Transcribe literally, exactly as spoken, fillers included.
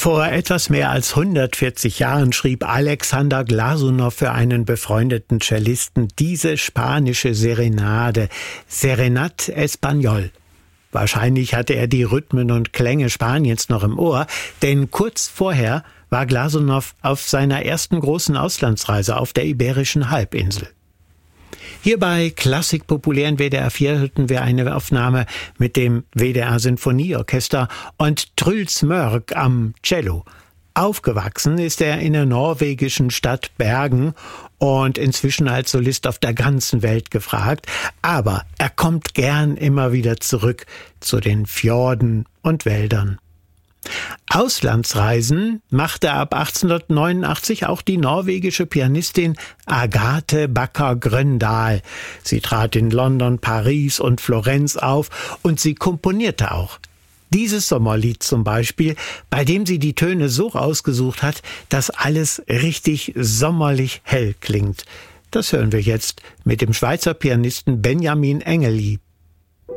Vor etwas mehr als hundertvierzig Jahren schrieb Alexander Glasunow für einen befreundeten Cellisten diese spanische Serenade, Serenade Español. Wahrscheinlich hatte er die Rhythmen und Klänge Spaniens noch im Ohr, denn kurz vorher war Glasunow auf seiner ersten großen Auslandsreise auf der Iberischen Halbinsel. Hier bei Klassik populär in W D R vier hörten wir eine Aufnahme mit dem W D R Sinfonieorchester und Truls Mørk am Cello. Aufgewachsen ist er in der norwegischen Stadt Bergen und inzwischen als Solist auf der ganzen Welt gefragt. Aber er kommt gern immer wieder zurück zu den Fjorden und Wäldern. Auslandsreisen machte ab achtzehnhundertneunundachtzig auch die norwegische Pianistin Agathe Bakker-Grøndahl. Sie trat in London, Paris und Florenz auf und sie komponierte auch. Dieses Sommerlied zum Beispiel, bei dem sie die Töne so ausgesucht hat, dass alles richtig sommerlich hell klingt. Das hören wir jetzt mit dem Schweizer Pianisten Benjamin Engeli.